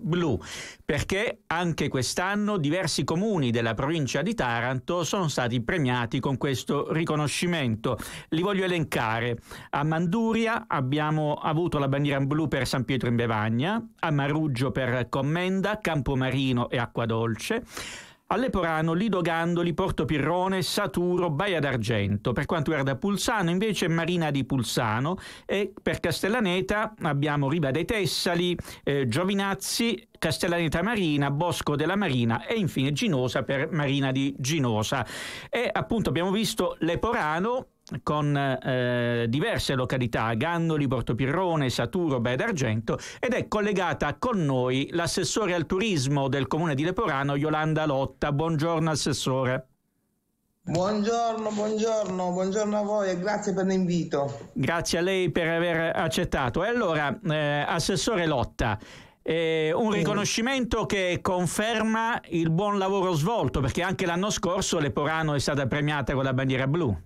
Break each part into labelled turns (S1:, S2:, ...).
S1: blu, perché anche quest'anno diversi comuni della provincia di Taranto sono stati premiati con questo riconoscimento. Li voglio elencare. A Manduria abbiamo avuto la bandiera blu per San Pietro in Bevagna, a Maruggio per Commenda, Campomarino e Acquadolce, a Leporano, Lido Gandoli, Porto Pirrone, Saturo, Baia d'Argento. Per quanto riguarda Pulsano, invece, Marina di Pulsano, e per Castellaneta abbiamo Riva dei Tessali, Giovinazzi, Castellaneta Marina, Bosco della Marina e infine Ginosa per Marina di Ginosa. E appunto abbiamo visto Leporano con diverse località, Gandoli, Portopirrone, Saturo, Baia d'Argento, ed è collegata con noi l'assessore al turismo del comune di Leporano, Yolanda Lotta. Buongiorno assessore.
S2: Buongiorno a voi e grazie per l'invito.
S1: Grazie a lei per aver accettato. E allora, assessore Lotta, un riconoscimento che conferma il buon lavoro svolto, perché anche l'anno scorso Leporano è stata premiata con la bandiera blu.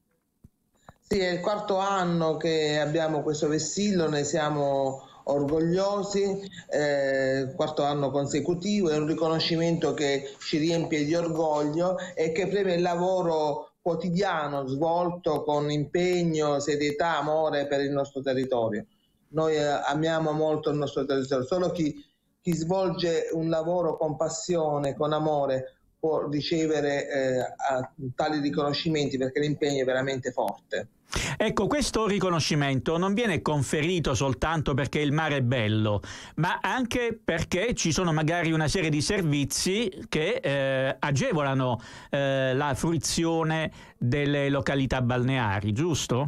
S2: Sì, è il quarto anno che abbiamo questo vessillo, ne siamo orgogliosi, quarto anno consecutivo, è un riconoscimento che ci riempie di orgoglio e che premia il lavoro quotidiano svolto con impegno, serietà, amore per il nostro territorio. Noi amiamo molto il nostro territorio, solo chi svolge un lavoro con passione, con amore, può ricevere tali riconoscimenti, perché l'impegno è veramente forte.
S1: Ecco, questo riconoscimento non viene conferito soltanto perché il mare è bello, ma anche perché ci sono magari una serie di servizi che agevolano la fruizione delle località balneari, giusto?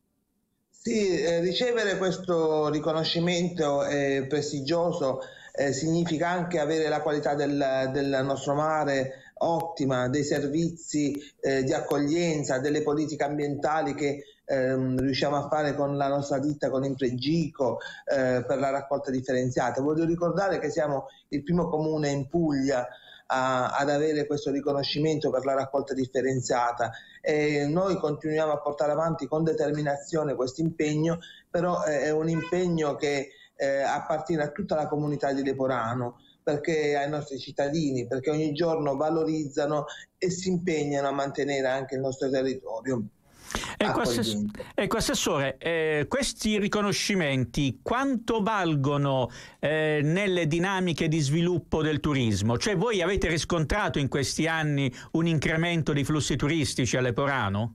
S2: Sì, ricevere questo riconoscimento prestigioso significa anche avere la qualità del nostro mare ottima, dei servizi di accoglienza, delle politiche ambientali che riusciamo a fare con la nostra ditta, con Impregico, per la raccolta differenziata. Voglio ricordare che siamo il primo comune in Puglia ad avere questo riconoscimento per la raccolta differenziata, e noi continuiamo a portare avanti con determinazione questo impegno, però è un impegno che appartiene a tutta la comunità di Leporano, perché ai nostri cittadini, perché ogni giorno valorizzano e si impegnano a mantenere anche il nostro territorio.
S1: Ecco assessore, questi riconoscimenti quanto valgono nelle dinamiche di sviluppo del turismo? Cioè, voi avete riscontrato in questi anni un incremento di flussi turistici a Leporano?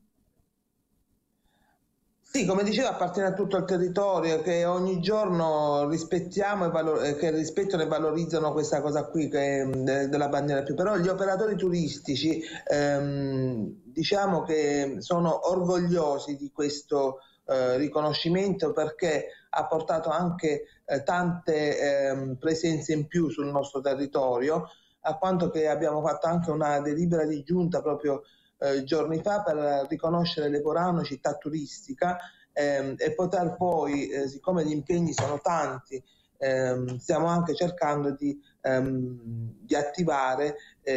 S2: Sì, come dicevo, appartiene a tutto il territorio, che ogni giorno rispettiamo che rispettano e valorizzano questa cosa qui della bandiera più. Però gli operatori turistici diciamo che sono orgogliosi di questo riconoscimento, perché ha portato anche tante presenze in più sul nostro territorio, a quanto che abbiamo fatto anche una delibera di giunta proprio giorni fa per riconoscere Leporano città turistica, e poter poi, siccome gli impegni sono tanti, stiamo anche cercando di attivare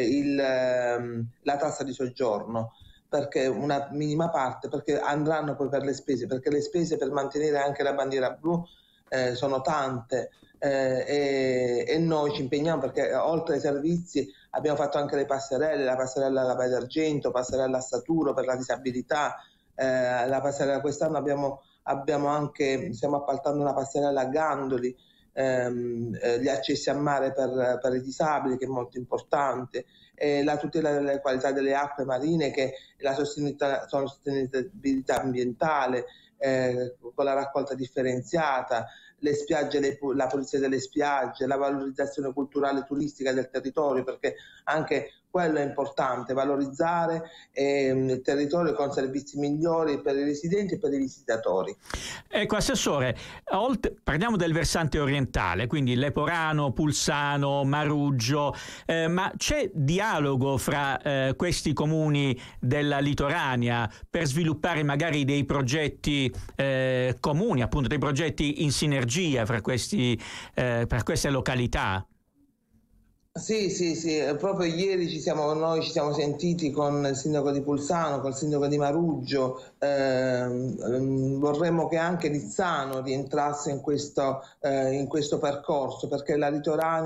S2: la tassa di soggiorno, perché una minima parte, perché andranno poi per le spese, perché le spese per mantenere anche la bandiera blu sono tante. E noi ci impegniamo, perché oltre ai servizi abbiamo fatto anche le passerelle, la passerella alla Baia d'Argento, passerella a Saturo per la disabilità, la passerella quest'anno stiamo appaltando una passerella a Gandoli, gli accessi a mare per i disabili, che è molto importante, la tutela delle qualità delle acque marine, che è la sostenibilità ambientale, con la raccolta differenziata, le spiagge, la pulizia delle spiagge, la valorizzazione culturale e turistica del territorio, perché anche quello è importante, valorizzare il territorio con servizi migliori per i residenti e per i visitatori.
S1: Ecco assessore, parliamo del versante orientale, quindi Leporano, Pulsano, Maruggio, ma c'è dialogo fra questi comuni della litoranea per sviluppare magari dei progetti comuni, appunto dei progetti in sinergia fra per queste località?
S2: Sì, proprio ieri noi ci siamo sentiti con il sindaco di Pulsano, col sindaco di Maruggio, vorremmo che anche Nizzano rientrasse in questo percorso, perché la litoranea